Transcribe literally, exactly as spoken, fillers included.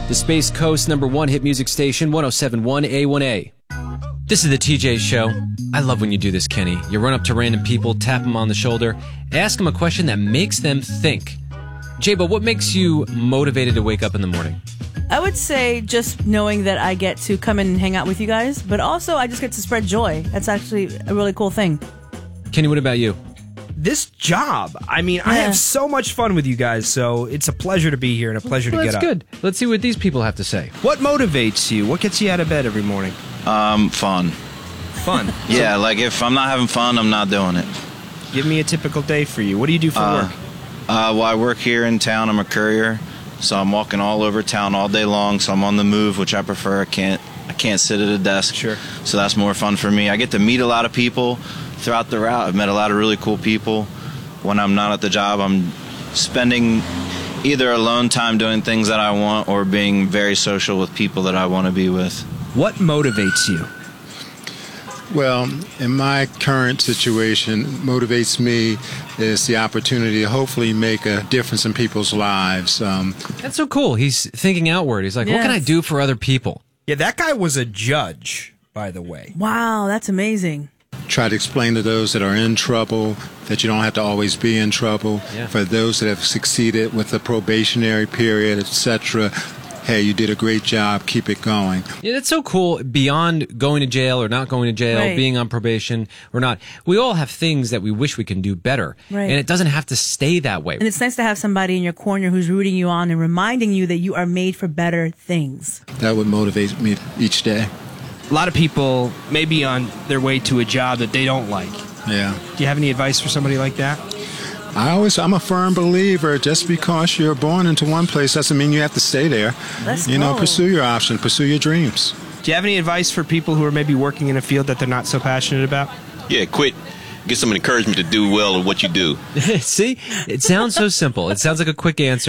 the Space Coast number one hit music station, one oh seven point one A one A. This is the T J Show. I love when you do this, Kenny. You run up to random people, tap them on the shoulder, ask them a question that makes them think. Jay-Bo, what makes you motivated to wake up in the morning? I would say just knowing that I get to come in and hang out with you guys, but also I just get to spread joy. That's actually a really cool thing. Kenny, what about you? This job. I mean, I Yeah. have so much fun with you guys, so it's a pleasure to be here and a pleasure Well, to that's get up. good. Let's see what these people have to say. What motivates you? What gets you out of bed every morning? Um, fun. Fun. Yeah, like if I'm not having fun, I'm not doing it. Give me a typical day for you. What do you do for Uh, work? Uh, well, I work here in town. I'm a courier, so I'm walking all over town all day long. So I'm on the move, which I prefer. I can't, I can't sit at a desk. Sure. So that's more fun for me. I get to meet a lot of people throughout the route. I've met a lot of really cool people. When I'm not at the job, I'm spending either alone time doing things that I want or being very social with people that I want to be with. What motivates you? Well, in my current situation, motivates me is the opportunity to hopefully make a difference in people's lives. Um, That's so cool. He's thinking outward. He's like, what can I Yes. do for other people? Yeah, that guy was a judge, by the way. Wow, that's amazing. try to explain to those that are in trouble that you don't have to always be in trouble. Yeah. For those that have succeeded with the probationary period, et cetera, hey, you did a great job. Keep it going. Yeah, that's so cool. Beyond going to jail or not going to jail, Right. being on probation or not, we all have things that we wish we can do better. Right. And it doesn't have to stay that way. And it's nice to have somebody in your corner who's rooting you on and reminding you that you are made for better things. That would motivate me each day. A lot of people may be on their way to a job that they don't like. Yeah. Do you have any advice for somebody like that? I always, I'm a firm believer. Just because you're born into one place doesn't mean you have to stay there. Let's you know, go. pursue your option, pursue your dreams. Do you have any advice for people who are maybe working in a field that they're not so passionate about? Yeah, quit. Get some encouragement to do well at what you do. See? It sounds so simple. It sounds like a quick answer.